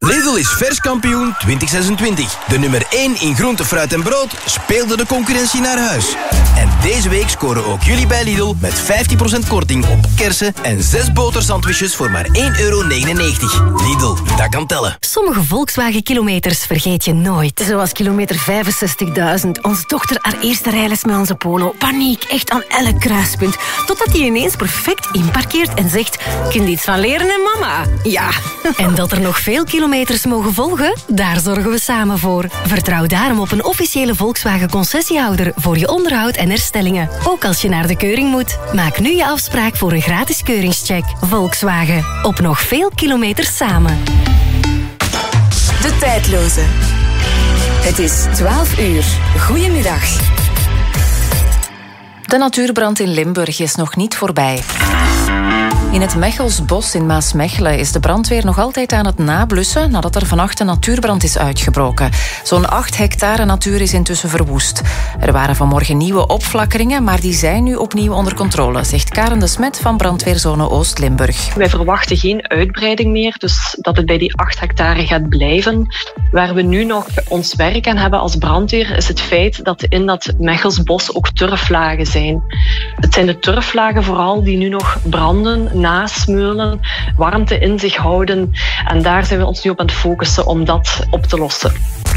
Lidl is verskampioen 2026. De nummer 1 in groente, fruit en brood speelde de concurrentie naar huis. En deze week scoren ook jullie bij Lidl met 15% korting op kersen en 6 botersandwiches voor maar €1,99. Lidl, dat kan tellen. Sommige Volkswagen-kilometers vergeet je nooit. Zoals kilometer 65.000. Onze dochter haar eerste rijles met onze Polo. Paniek, echt aan elk kruispunt. Totdat hij ineens perfect inparkeert en zegt... Kunt iets van leren, hè, mama? Ja. En dat er nog veel kilometers mogen volgen? Daar zorgen we samen voor. Vertrouw daarom op een officiële Volkswagen-concessiehouder voor je onderhoud en herstellingen. Ook als je naar de keuring moet. Maak nu je afspraak voor een gratis keuringscheck. Volkswagen. Op nog veel kilometers samen. De tijdloze. Het is 12 uur. Goedemiddag. De natuurbrand in Limburg is nog niet voorbij. In het Mechelsbos in Maasmechelen is de brandweer nog altijd aan het nablussen nadat er vannacht een natuurbrand is uitgebroken. Zo'n 8 hectare natuur is intussen verwoest. Er waren vanmorgen nieuwe opflakkeringen, maar die zijn nu opnieuw onder controle, zegt Karen de Smet van brandweerzone Oost-Limburg. Wij verwachten geen uitbreiding meer, dus dat het bij die 8 hectare gaat blijven. Waar we nu nog ons werk aan hebben als brandweer is het feit dat in dat Mechelsbos ook turflagen zijn. Het zijn de turflagen vooral die nu nog branden, nasmeulen, warmte in zich houden. En daar zijn we ons nu op aan het focussen om dat op te lossen.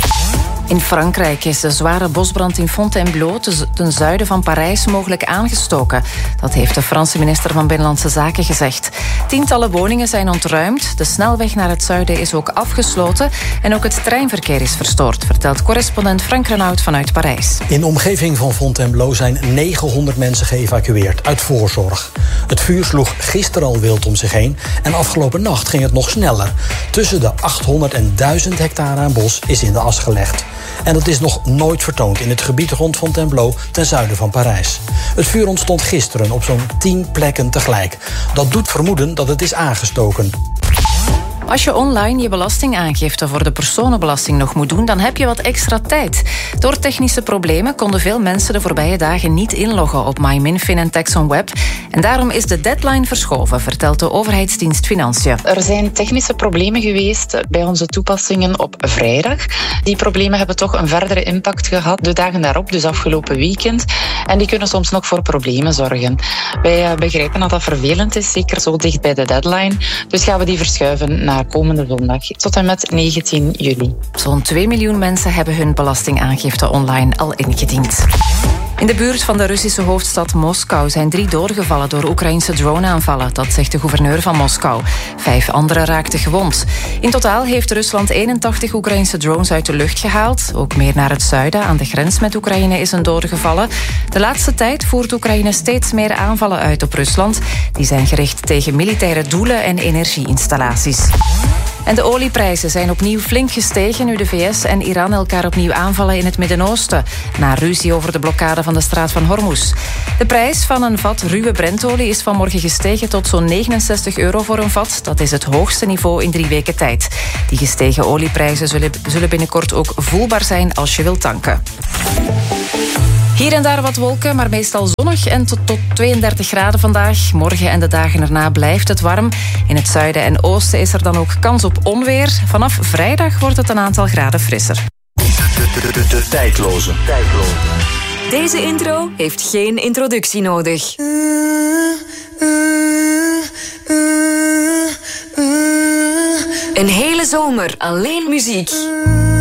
In Frankrijk is de zware bosbrand in Fontainebleau ten zuiden van Parijs mogelijk aangestoken. Dat heeft de Franse minister van Binnenlandse Zaken gezegd. Tientallen woningen zijn ontruimd, de snelweg naar het zuiden is ook afgesloten en ook het treinverkeer is verstoord, vertelt correspondent Frank Renaud vanuit Parijs. In de omgeving van Fontainebleau zijn 900 mensen geëvacueerd uit voorzorg. Het vuur sloeg gisteren al wild om zich heen en afgelopen nacht ging het nog sneller. Tussen de 800 en 1000 hectare aan bos is in de as gelegd. En dat is nog nooit vertoond in het gebied rond Fontainebleau ten zuiden van Parijs. Het vuur ontstond gisteren op zo'n 10 plekken tegelijk. Dat doet vermoeden dat het is aangestoken. Als je online je belastingaangifte voor de personenbelasting nog moet doen, dan heb je wat extra tijd. Door technische problemen konden veel mensen de voorbije dagen niet inloggen op MyMinFin en Tax on Web. En daarom is de deadline verschoven, vertelt de overheidsdienst Financiën. Er zijn technische problemen geweest bij onze toepassingen op vrijdag. Die problemen hebben toch een verdere impact gehad de dagen daarop, dus afgelopen weekend. En die kunnen soms nog voor problemen zorgen. Wij begrijpen dat dat vervelend is, zeker zo dicht bij de deadline. Dus gaan we die verschuiven naar komende zondag tot en met 19 juli. Zo'n 2 miljoen mensen hebben hun belastingaangifte online al ingediend. In de buurt van de Russische hoofdstad Moskou zijn 3 doorgevallen door Oekraïnse droneaanvallen. Dat zegt de gouverneur van Moskou. 5 anderen raakten gewond. In totaal heeft Rusland 81 Oekraïnse drones uit de lucht gehaald. Ook meer naar het zuiden, aan de grens met Oekraïne, is een dode gevallen. De laatste tijd voert Oekraïne steeds meer aanvallen uit op Rusland. Die zijn gericht tegen militaire doelen en energieinstallaties. En de olieprijzen zijn opnieuw flink gestegen nu de VS en Iran elkaar opnieuw aanvallen in het Midden-Oosten. Na ruzie over de blokkade van de straat van Hormuz. De prijs van een vat ruwe Brentolie is vanmorgen gestegen tot zo'n €69 voor een vat. Dat is het hoogste niveau in 3 weken tijd. Die gestegen olieprijzen zullen binnenkort ook voelbaar zijn als je wilt tanken. Hier en daar wat wolken, maar meestal zonnig en tot 32 graden vandaag. Morgen en de dagen erna blijft het warm. In het zuiden en oosten is er dan ook kans op onweer. Vanaf vrijdag wordt het een aantal graden frisser. De tijdloze. Deze intro heeft geen introductie nodig. Een hele zomer alleen muziek.